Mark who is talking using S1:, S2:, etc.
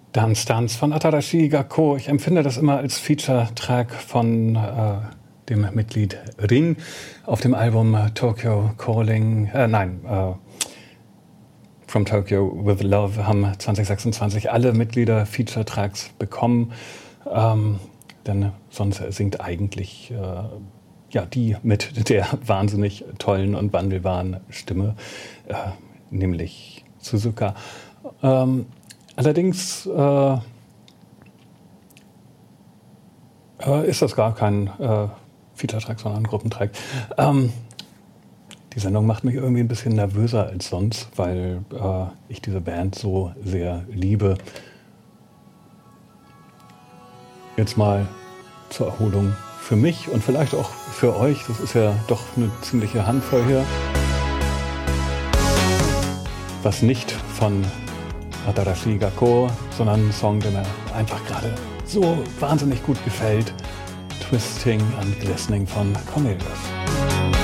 S1: Dance Dance von Atarashi Gakko. Ich empfinde das immer als Feature-Track von dem Mitglied Rin auf dem Album Tokyo Calling. From Tokyo with Love haben 2026 alle Mitglieder Feature-Tracks bekommen. Denn sonst singt eigentlich die mit der wahnsinnig tollen und wandelbaren Stimme, nämlich Suzuka. Allerdings ist das gar kein Feature-Track, sondern ein Gruppentrack. Die Sendung macht mich irgendwie ein bisschen nervöser als sonst, weil ich diese Band so sehr liebe. Jetzt mal zur Erholung für mich und vielleicht auch für euch. Das ist ja doch eine ziemliche Handvoll hier. Was nicht von Atarashi Gakko, sondern ein Song, der mir einfach gerade so wahnsinnig gut gefällt. Twisting and Glistening von Cornelius.